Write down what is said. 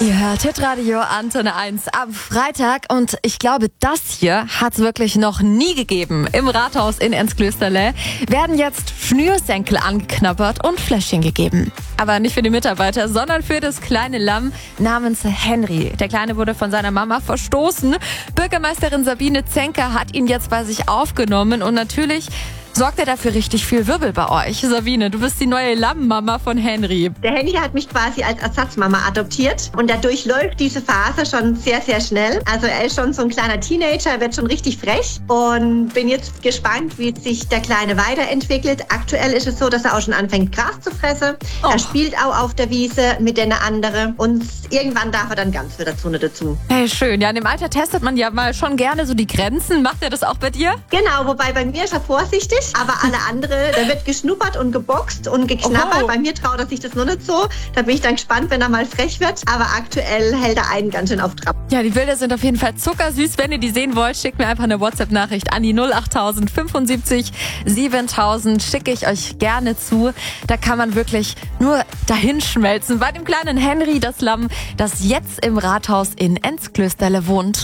Ihr hört Hitradio Antenne 1 am Freitag und ich glaube, das hier hat es wirklich noch nie gegeben. Im Rathaus in Enzklösterle werden jetzt Schnürsenkel angeknabbert und Fläschchen gegeben. Aber nicht für die Mitarbeiter, sondern für das kleine Lamm namens Henry. Der Kleine wurde von seiner Mama verstoßen. Bürgermeisterin Sabine Zenker hat ihn jetzt bei sich aufgenommen und natürlich sorgt er dafür richtig viel Wirbel bei euch. Sabine, du bist die neue Lammmama von Henry. Der Henry hat mich quasi als Ersatzmama adoptiert und er durchläuft diese Phase schon sehr, sehr schnell. Also er ist schon so ein kleiner Teenager, er wird schon richtig frech und bin jetzt gespannt, wie sich der Kleine weiterentwickelt. Aktuell ist es so, dass er auch schon anfängt, Gras zu fressen. Oh. Er spielt auch auf der Wiese mit den anderen und irgendwann darf er dann ganz wieder dazu. Hey, schön. Ja, in dem Alter testet man ja mal schon gerne so die Grenzen. Macht er das auch bei dir? Genau, wobei bei mir ist er vorsichtig. Aber alle andere, da wird geschnuppert und geboxt und geknabbert. Bei mir traut er sich das noch nicht so. Da bin ich dann gespannt, wenn er mal frech wird. Aber aktuell hält er einen ganz schön auf Trab. Ja, die Bilder sind auf jeden Fall zuckersüß. Wenn ihr die sehen wollt, schickt mir einfach eine WhatsApp-Nachricht an die 08000 75 7000. Schicke ich euch gerne zu. Da kann man wirklich nur dahin schmelzen. Bei dem kleinen Henry, das Lamm, das jetzt im Rathaus in Enzklösterle wohnt.